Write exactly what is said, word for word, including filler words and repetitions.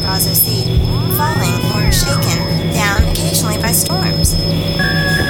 Gaza Sea, falling or shaken down occasionally by storms.